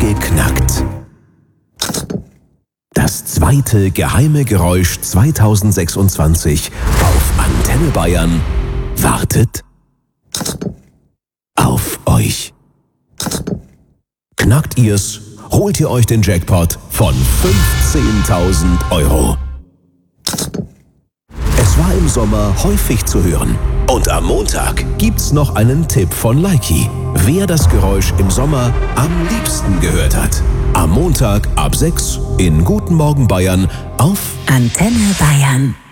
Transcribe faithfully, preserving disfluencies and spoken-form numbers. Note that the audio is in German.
geknackt. Das zweite geheime Geräusch zweitausendsechsundzwanzig auf Antenne Bayern wartet auf euch. Knackt ihr's, holt ihr euch den Jackpot von fünfzehntausend Euro. Es war im Sommer häufig zu hören. Und am Montag gibt's noch einen Tipp von Likey, wer das Geräusch im Sommer am liebsten gehört hat. Am Montag ab sechs in Guten Morgen Bayern auf Antenne Bayern.